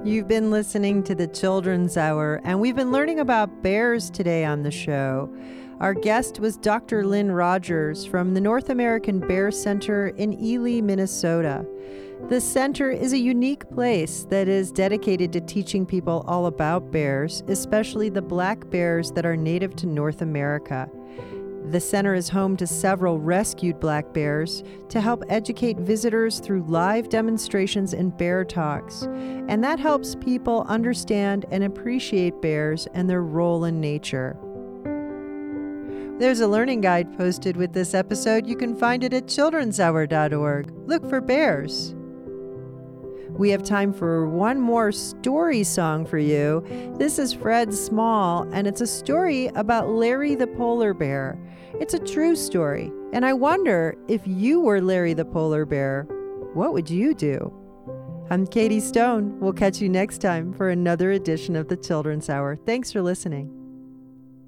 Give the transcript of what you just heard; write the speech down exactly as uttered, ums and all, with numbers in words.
You've been listening to the Children's Hour, and we've been learning about bears today on the show. Our guest was Doctor Lynn Rogers from the North American Bear Center in Ely, Minnesota. The center is a unique place that is dedicated to teaching people all about bears, especially the black bears that are native to North America. The center is home to several rescued black bears to help educate visitors through live demonstrations and bear talks. And that helps people understand and appreciate bears and their role in nature. There's a learning guide posted with this episode. You can find it at children's hour dot org. Look for bears. We have time for one more story song for you. This is Fred Small, and it's a story about Larry the polar bear. It's a true story, and I wonder if you were Larry the polar bear, what would you do? I'm Katie Stone. We'll catch you next time for another edition of the Children's Hour. Thanks for listening.